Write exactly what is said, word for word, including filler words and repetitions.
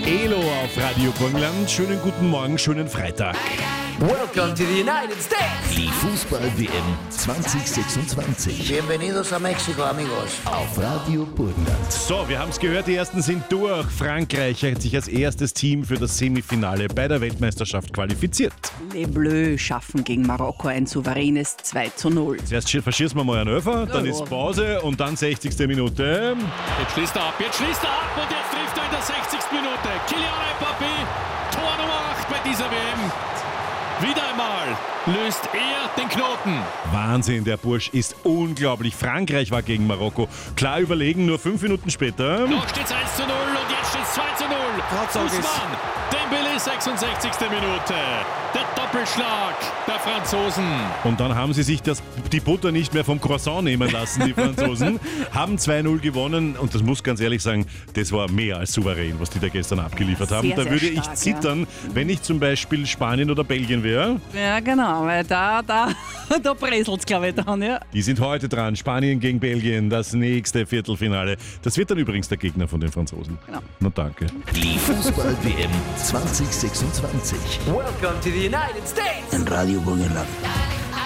Elo auf Radio Burgenland. Schönen guten Morgen, schönen Freitag. Welcome to the United States. Die Fußball-W M zwanzig sechsundzwanzig. Bienvenidos a Mexico, amigos. Auf Radio Burgenland. So, wir haben es gehört, die ersten sind durch. Frankreich hat sich als erstes Team für das Semifinale bei der Weltmeisterschaft qualifiziert. Les Bleus schaffen gegen Marokko ein souveränes zwei zu null. Zuerst verschießen wir mal einen Öfer, dann ist Pause und dann sechzigste Minute. Jetzt schließt er ab, jetzt schließt er ab und jetzt trifft er in der sechzigsten Minute. Kylian Mbappé, Tor Nummer acht bei dieser W M. Wieder einmal löst er den Knoten. Wahnsinn, der Bursch ist unglaublich. Frankreich war gegen Marokko klar überlegen, nur fünf Minuten später. Noch steht es eins zu null und jetzt steht es zwei zu null. Ousmane Dembélé, sechsundsechzigste Minute. Der Doppelschlag der Franzosen. Und dann haben sie sich das, die Butter nicht mehr vom Croissant nehmen lassen, die Franzosen. Haben zwei null gewonnen und das muss ganz ehrlich sagen, das war mehr als souverän, was die da gestern abgeliefert haben. Sehr, da sehr würde stark, ich zittern, ja. Wenn ich zum Beispiel Spanien oder Belgien wäre. Ja, genau, weil da, da, da präselt es, glaube ich, dann, ja. Die sind heute dran, Spanien gegen Belgien, das nächste Viertelfinale. Das wird dann übrigens der Gegner von den Franzosen. Genau. Na danke. Die Fußball-W M zwanzig sechsundzwanzig. Welcome to the United States. In Radio Burgenland.